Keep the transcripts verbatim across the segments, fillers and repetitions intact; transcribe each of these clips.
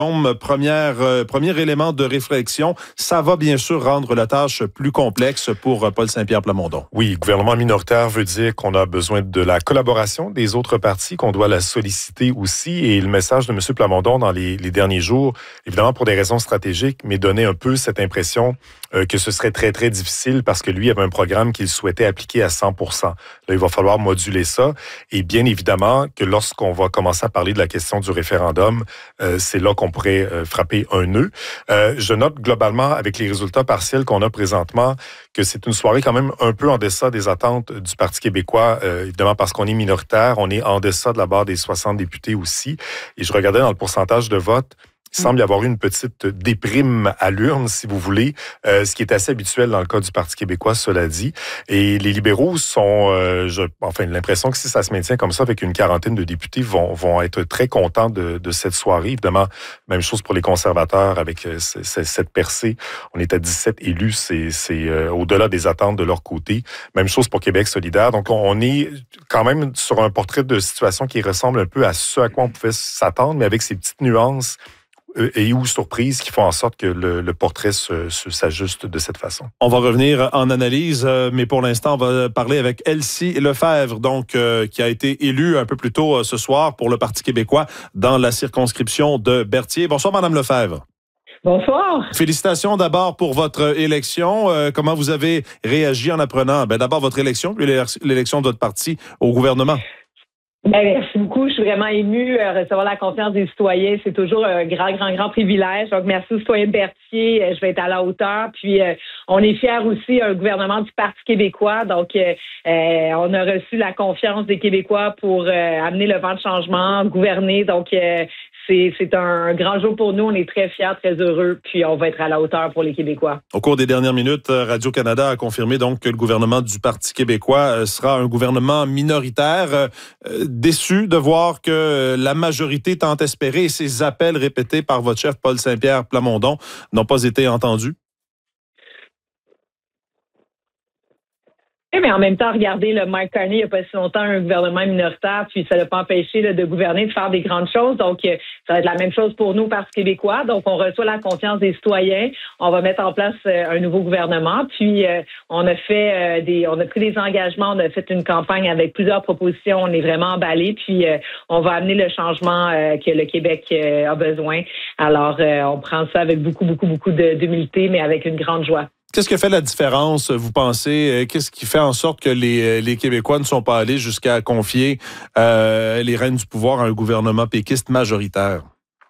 Première, euh, premier élément de réflexion, ça va bien sûr rendre la tâche plus complexe pour euh, Paul Saint-Pierre Plamondon. Oui, gouvernement minoritaire veut dire qu'on a besoin de la collaboration des autres partis, qu'on doit la solliciter aussi. Et le message de M. Plamondon dans les, les derniers jours, évidemment pour des raisons stratégiques, mais donnait un peu cette impression euh, que ce serait très, très difficile parce que lui avait un programme qu'il souhaitait appliquer à cent pour cent. Là, il va falloir moduler ça. Et bien évidemment que lorsqu'on va commencer à parler de la question du référendum, euh, c'est là qu'on pourrait euh, frapper un nœud. Euh, je note globalement, avec les résultats partiels qu'on a présentement, que c'est une soirée quand même un peu en deçà des attentes du Parti québécois, euh, évidemment parce qu'on est minoritaire, on est en deçà de la barre des soixante députés aussi. Et je regardais dans le pourcentage de vote, il semble y avoir eu une petite déprime à l'urne, si vous voulez, euh, ce qui est assez habituel dans le cas du Parti québécois, cela dit. Et les libéraux sont, euh, je, enfin, l'impression que si ça se maintient comme ça, avec une quarantaine de députés, vont, vont être très contents de, de cette soirée. Évidemment, même chose pour les conservateurs avec euh, cette percée. On est à dix-sept élus, c'est, c'est euh, au-delà des attentes de leur côté. Même chose pour Québec solidaire. Donc, on est quand même sur un portrait de situation qui ressemble un peu à ce à quoi on pouvait s'attendre, mais avec ces petites nuances et ou surprises qui font en sorte que le, le portrait se, se, s'ajuste de cette façon. On va revenir en analyse, mais pour l'instant, on va parler avec Elsie Lefebvre, donc, euh, qui a été élue un peu plus tôt euh, ce soir pour le Parti québécois dans la circonscription de Berthier. Bonsoir, Madame Lefebvre. Bonsoir. Félicitations d'abord pour votre élection. Euh, comment vous avez réagi en apprenant ben, d'abord votre élection, puis l'élection de votre parti au gouvernement? Ben, merci beaucoup. Je suis vraiment émue. Euh, recevoir la confiance des citoyens, c'est toujours un grand, grand, grand privilège. Donc, merci aux citoyens de Berthier. Euh, je vais être à la hauteur. Puis, euh, on est fiers aussi, un gouvernement du Parti québécois. Donc, euh, euh, on a reçu la confiance des Québécois pour euh, amener le vent de changement, gouverner. Donc, euh, c'est, c'est un grand jour pour nous. On est très fiers, très heureux. Puis, on va être à la hauteur pour les Québécois. Au cours des dernières minutes, Radio-Canada a confirmé donc que le gouvernement du Parti québécois sera un gouvernement minoritaire. Euh, Déçu de voir que la majorité tant espérée et ses appels répétés par votre chef Paul Saint-Pierre Plamondon n'ont pas été entendus? Mais en même temps, regardez, le Mike Carney, il n'y a pas si longtemps, un gouvernement minoritaire, puis ça ne l'a pas empêché là, de gouverner, de faire des grandes choses. Donc, euh, ça va être la même chose pour nous, Parti québécois. Donc, on reçoit la confiance des citoyens. On va mettre en place euh, un nouveau gouvernement. Puis, euh, on a fait euh, des, on a pris des engagements. On a fait une campagne avec plusieurs propositions. On est vraiment emballés. Puis, euh, on va amener le changement euh, que le Québec euh, a besoin. Alors, euh, on prend ça avec beaucoup, beaucoup, beaucoup de, d'humilité, mais avec une grande joie. Qu'est-ce qui fait la différence, vous pensez? Qu'est-ce qui fait en sorte que les, les Québécois ne sont pas allés jusqu'à confier euh, les rênes du pouvoir à un gouvernement péquiste majoritaire?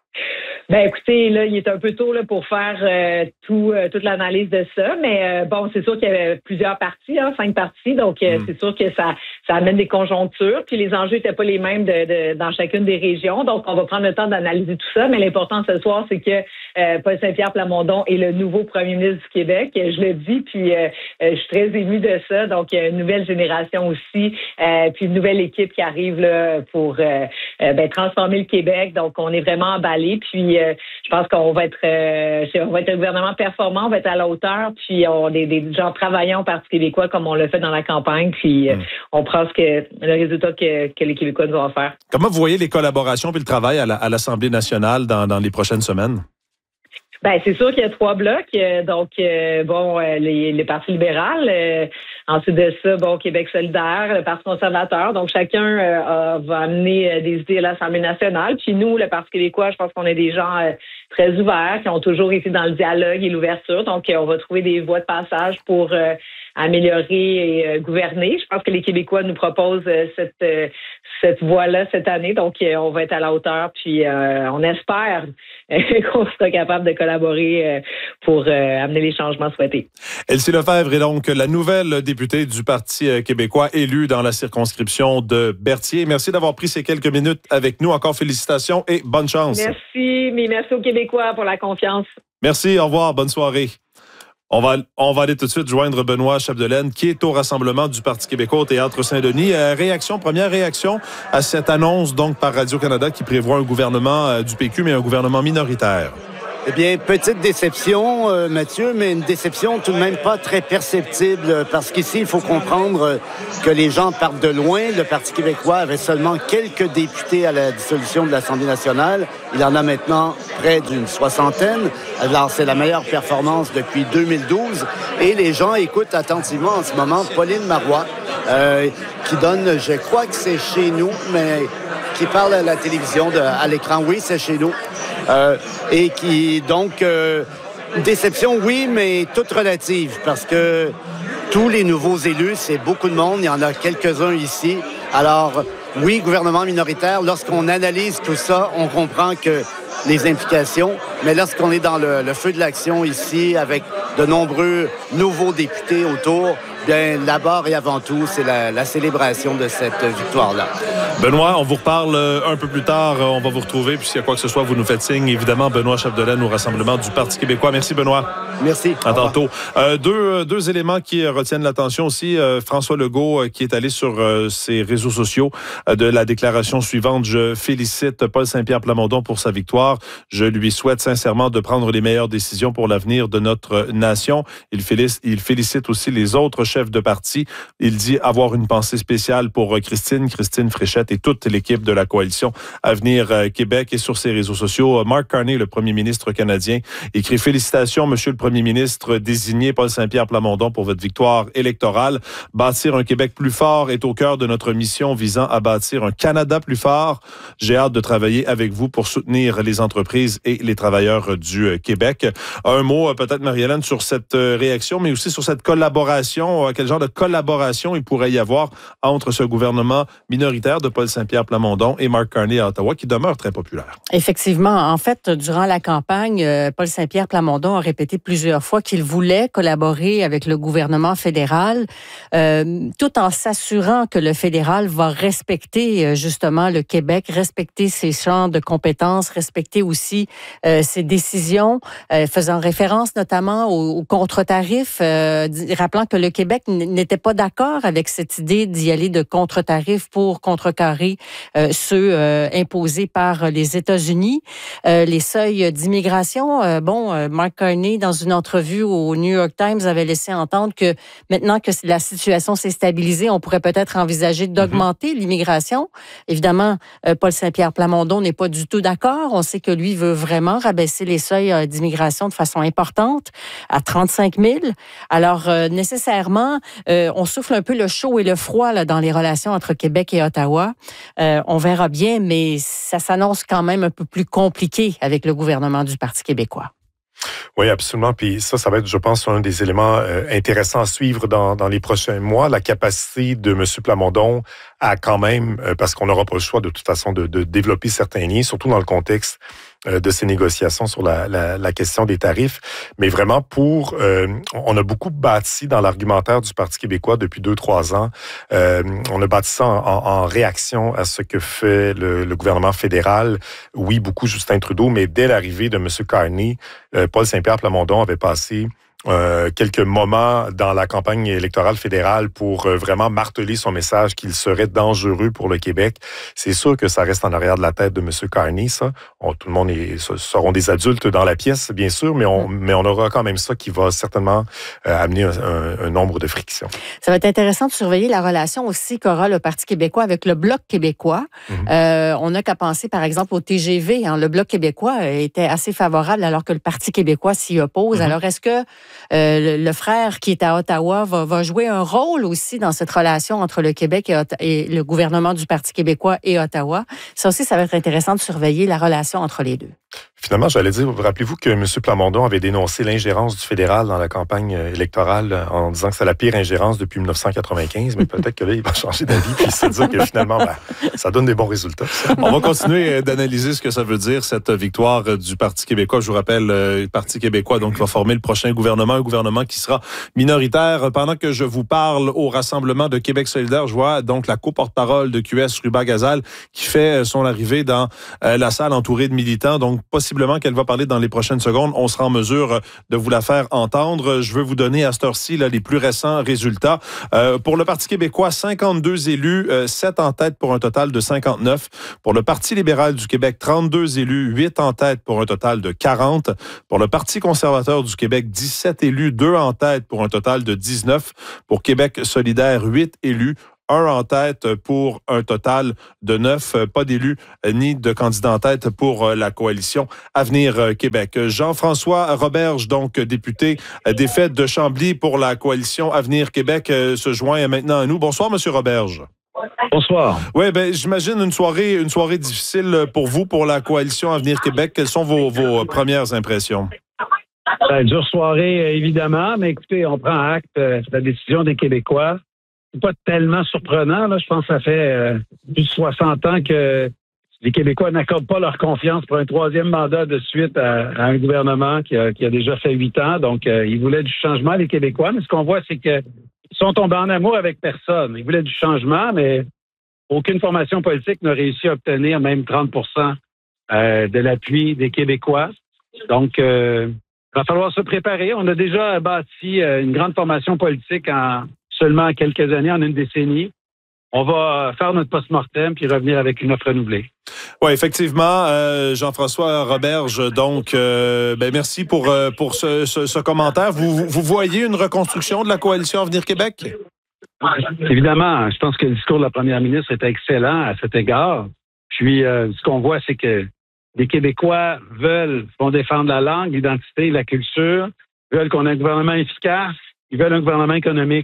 Ben écoutez, là, il est un peu tôt là, pour faire euh, tout, euh, toute l'analyse de ça, mais euh, bon, c'est sûr qu'il y avait plusieurs partis, hein, cinq partis, donc euh, mm. c'est sûr que ça, ça amène des conjonctures, puis les enjeux n'étaient pas les mêmes de, de, dans chacune des régions, donc on va prendre le temps d'analyser tout ça, mais l'important ce soir, c'est que euh, Paul Saint-Pierre Plamondon est le nouveau premier ministre du Québec, je le dis, puis euh, je suis très émue de ça, donc une nouvelle génération aussi, euh, puis une nouvelle équipe qui arrive là, pour euh, ben, transformer le Québec, donc on est vraiment emballés, puis euh, je pense qu'on va être euh, on va être un gouvernement performant, on va être à la hauteur, puis on est des gens travaillants au Parti québécois comme on l'a fait dans la campagne, puis euh, mm. on prend ce que le résultat que, que les Québécois nous vont faire. Comment vous voyez les collaborations et le travail à, la, à l'Assemblée nationale dans, dans les prochaines semaines? Ben c'est sûr qu'il y a trois blocs. Euh, donc, euh, bon, euh, les, les partis libéral. Euh, ensuite de ça, bon, Québec solidaire, le Parti conservateur. Donc, chacun euh, va amener euh, des idées à l'Assemblée nationale. Puis nous, le Parti québécois, je pense qu'on est des gens euh, très ouverts, qui ont toujours été dans le dialogue et l'ouverture. Donc, euh, on va trouver des voies de passage pour euh, améliorer et euh, gouverner. Je pense que les Québécois nous proposent euh, cette euh, cette voie-là cette année. Donc, euh, on va être à la hauteur. Puis, euh, on espère euh, qu'on sera capable de collaborer euh, pour euh, amener les changements souhaités. Elsie Lefebvre est donc la nouvelle députée du Parti québécois élue dans la circonscription de Berthier. Merci d'avoir pris ces quelques minutes avec nous. Encore félicitations et bonne chance. Merci, mais merci aux Québécois pour la confiance. Merci, au revoir, bonne soirée. On va, on va aller tout de suite joindre Benoît Chapdelaine, qui est au rassemblement du Parti québécois au Théâtre Saint-Denis. Euh, réaction, première réaction à cette annonce donc par Radio-Canada qui prévoit un gouvernement euh, du P Q, mais un gouvernement minoritaire. Eh bien, petite déception, euh, Mathieu, mais une déception tout de même pas très perceptible, parce qu'ici, il faut comprendre que les gens partent de loin. Le Parti québécois avait seulement quelques députés à la dissolution de l'Assemblée nationale. Il en a maintenant près d'une soixantaine. Alors, c'est la meilleure performance depuis deux mille douze. Et les gens écoutent attentivement en ce moment Pauline Marois, euh, qui donne, je crois que c'est chez nous, mais qui parle à la télévision, de, à l'écran. Oui, c'est chez nous. Euh, et qui, donc, euh, déception, oui, mais toute relative, parce que tous les nouveaux élus, c'est beaucoup de monde. Il y en a quelques-uns ici. Alors, oui, gouvernement minoritaire, lorsqu'on analyse tout ça, on comprend que les implications, mais lorsqu'on est dans le, le feu de l'action ici, avec de nombreux nouveaux députés autour, bien, d'abord et avant tout, c'est la, la célébration de cette victoire-là. Benoît, on vous reparle un peu plus tard. On va vous retrouver. Puis s'il y a quoi que ce soit, vous nous faites signe. Évidemment, Benoît Chapdelaine au rassemblement du Parti québécois. Merci, Benoît. Merci. À tantôt. Euh, deux, deux éléments qui retiennent l'attention aussi. Euh, François Legault, euh, qui est allé sur euh, ses réseaux sociaux euh, de la déclaration suivante. Je félicite Paul Saint-Pierre Plamondon pour sa victoire. Je lui souhaite sincèrement de prendre les meilleures décisions pour l'avenir de notre nation. Il félicite, il félicite aussi les autres chefs de parti. Il dit avoir une pensée spéciale pour Christine, Christine Fréchette et toute l'équipe de la coalition Avenir Québec. Et sur ses réseaux sociaux, Mark Carney, le premier ministre canadien, écrit « Félicitations, Monsieur le Premier ministre, désigné Paul Saint-Pierre Plamondon pour votre victoire électorale. Bâtir un Québec plus fort est au cœur de notre mission visant à bâtir un Canada plus fort. J'ai hâte de travailler avec vous pour soutenir les entreprises et les travailleurs du Québec. » Un mot peut-être, Marie-Hélène, sur cette réaction, mais aussi sur cette collaboration. Quel genre de collaboration il pourrait y avoir entre ce gouvernement minoritaire de Paul Saint-Pierre Plamondon et Mark Carney à Ottawa, qui demeure très populaire. Effectivement. En fait, durant la campagne, Paul Saint-Pierre Plamondon a répété plusieurs fois qu'il voulait collaborer avec le gouvernement fédéral, euh, tout en s'assurant que le fédéral va respecter justement le Québec, respecter ses champs de compétences, respecter aussi euh, ses décisions, euh, faisant référence notamment aux, aux contre-tarifs, euh, rappelant que le Québec n'était pas d'accord avec cette idée d'y aller de contre-tarifs pour contrecarrer euh, ceux euh, imposés par les États-Unis. Euh, les seuils d'immigration, euh, bon, euh, Mark Carney, dans une entrevue au New York Times, avait laissé entendre que maintenant que la situation s'est stabilisée, on pourrait peut-être envisager d'augmenter mm-hmm. l'immigration. Évidemment, euh, Paul Saint-Pierre Plamondon n'est pas du tout d'accord. On sait que lui veut vraiment rabaisser les seuils euh, d'immigration de façon importante à trente-cinq mille. Alors, euh, nécessairement, euh, on souffle un peu le chaud et le froid là, dans les relations entre Québec et Ottawa. Euh, on verra bien, mais ça s'annonce quand même un peu plus compliqué avec le gouvernement du Parti québécois. Oui, absolument. Puis ça, ça va être, je pense, un des éléments euh, intéressants à suivre dans, dans les prochains mois. La capacité de M. Plamondon à quand même, euh, parce qu'on n'aura pas le choix de toute façon de, de développer certains liens, surtout dans le contexte euh, de ces négociations sur la, la, la question des tarifs. Mais vraiment, pour, euh, on a beaucoup bâti dans l'argumentaire du Parti québécois depuis deux, trois ans. Euh, on a bâti ça en, en, en réaction à ce que fait le, le gouvernement fédéral. Oui, beaucoup Justin Trudeau, mais dès l'arrivée de M. Carney, euh, Paul Saint-Pierre Plamondon avait passé Euh, quelques moments dans la campagne électorale fédérale pour euh, vraiment marteler son message qu'il serait dangereux pour le Québec. C'est sûr que ça reste en arrière de la tête de M. Carney, ça. On, tout le monde est, seront des adultes dans la pièce, bien sûr, mais on, mais on aura quand même ça qui va certainement euh, amener un, un, un nombre de frictions. Ça va être intéressant de surveiller la relation aussi qu'aura le Parti québécois avec le Bloc québécois. Mm-hmm. Euh, on n'a qu'à penser, par exemple, au T G V. Hein. Le Bloc québécois était assez favorable alors que le Parti québécois s'y oppose. Mm-hmm. Alors, est-ce que Euh, le, le frère qui est à Ottawa va, va jouer un rôle aussi dans cette relation entre le Québec et, et le gouvernement du Parti québécois et Ottawa? Ça aussi, ça va être intéressant de surveiller la relation entre les deux. Finalement, j'allais dire, rappelez-vous que M. Plamondon avait dénoncé l'ingérence du fédéral dans la campagne électorale en disant que c'est la pire ingérence depuis dix-neuf cent quatre-vingt-quinze, mais peut-être que là, il va changer d'avis puis se dire que finalement, ben, ça donne des bons résultats. Ça. On va continuer d'analyser ce que ça veut dire, cette victoire du Parti québécois. Je vous rappelle, le Parti québécois donc va former le prochain gouvernement gouvernement, un gouvernement qui sera minoritaire. Pendant que je vous parle au Rassemblement de Québec solidaire, je vois donc la co-porte-parole de Q S, Ruba Gazal, qui fait son arrivée dans euh, la salle entourée de militants. Donc, possiblement qu'elle va parler dans les prochaines secondes. On sera en mesure de vous la faire entendre. Je veux vous donner à cette heure-ci là, les plus récents résultats. Euh, pour le Parti québécois, cinquante-deux élus, euh, sept en tête pour un total de cinquante-neuf. Pour le Parti libéral du Québec, trente-deux élus, huit en tête pour un total de quarante. Pour le Parti conservateur du Québec, dix-sept élus, deux en tête pour un total de dix-neuf. Pour Québec solidaire, huit élus, un en tête pour un total de neuf. Pas d'élus ni de candidats en tête pour la coalition Avenir Québec. Jean-François Roberge, donc député des Fêtes de Chambly pour la coalition Avenir Québec, se joint maintenant à nous. Bonsoir, Monsieur Roberge. Bonsoir. Oui, ben j'imagine une soirée, une soirée difficile pour vous, pour la coalition Avenir Québec. Quelles sont vos, vos premières impressions? Ben, dure soirée, évidemment, mais écoutez, on prend acte de la décision des Québécois. C'est pas tellement surprenant, là. Je pense que ça fait euh, plus de soixante ans que les Québécois n'accordent pas leur confiance pour un troisième mandat de suite à, à un gouvernement qui a, qui a déjà fait huit ans. Donc, euh, ils voulaient du changement, les Québécois. Mais ce qu'on voit, c'est qu'ils sont tombés en amour avec personne. Ils voulaient du changement, mais aucune formation politique n'a réussi à obtenir même trente pour cent euh, de l'appui des Québécois. Donc, euh, il va falloir se préparer. On a déjà bâti euh, une grande formation politique en seulement quelques années, en une décennie. On va faire notre post-mortem puis revenir avec une offre renouvelée. Oui, effectivement, euh, Jean-François Roberge, donc, euh, ben merci pour, euh, pour ce, ce, ce commentaire. Vous, vous voyez une reconstruction de la coalition Avenir Québec? Évidemment, je pense que le discours de la première ministre est excellent à cet égard. Puis, euh, ce qu'on voit, c'est que les Québécois veulent, vont défendre la langue, l'identité, la culture, veulent qu'on ait un gouvernement efficace, ils veulent un gouvernement économique.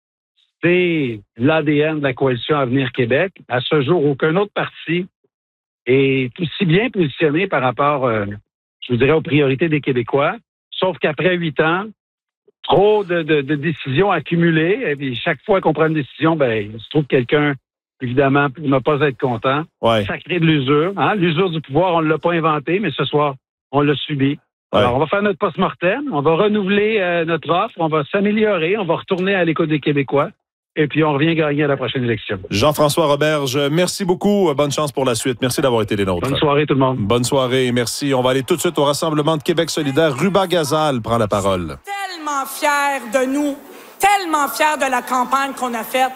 C'est l'A D N de la coalition Avenir Québec. À ce jour, aucun autre parti est aussi bien positionné par rapport, euh, je vous dirais, aux priorités des Québécois. Sauf qu'après huit ans, trop de, de, de décisions accumulées. Et puis chaque fois qu'on prend une décision, ben, il se trouve quelqu'un, évidemment, pour ne pas être content. Ouais. Ça crée de l'usure. Hein? L'usure du pouvoir, on ne l'a pas inventé, mais ce soir, on l'a subi. Ouais. Alors, on va faire notre post-mortem, on va renouveler euh, notre offre, on va s'améliorer, on va retourner à l'écoute des Québécois. Et puis, on revient gagner à la prochaine élection. Jean-François Roberge, merci beaucoup. Bonne chance pour la suite. Merci d'avoir été les nôtres. Bonne soirée, tout le monde. Bonne soirée, merci. On va aller tout de suite au Rassemblement de Québec solidaire. Ruba Gazal prend la parole. Tellement fiers de nous, tellement fiers de la campagne qu'on a faite.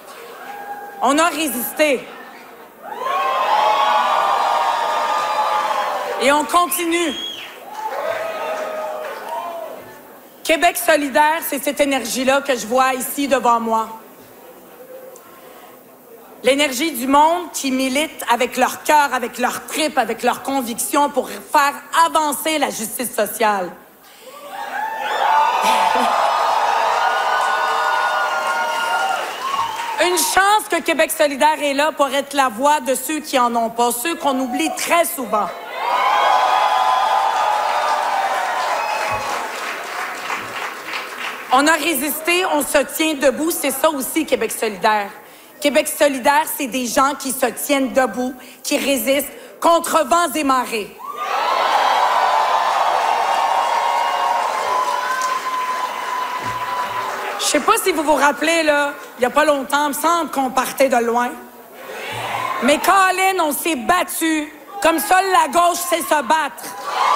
On a résisté. Et on continue. Québec solidaire, c'est cette énergie-là que je vois ici devant moi. L'énergie du monde qui milite avec leur cœur, avec leur tripes, avec leurs convictions pour faire avancer la justice sociale. Une chance que Québec solidaire est là pour être la voix de ceux qui en ont pas, ceux qu'on oublie très souvent. On a résisté, on se tient debout, c'est ça aussi Québec solidaire. Québec solidaire, c'est des gens qui se tiennent debout, qui résistent contre vents et marées. Je sais pas si vous vous rappelez, là, il y a pas longtemps, il me semble qu'on partait de loin. Mais Colin, on s'est battu comme seule la gauche sait se battre.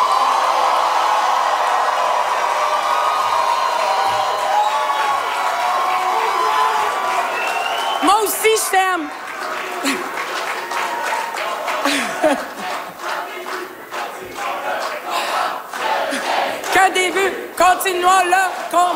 Moi aussi, je t'aime. Qu'un début. Continuons là.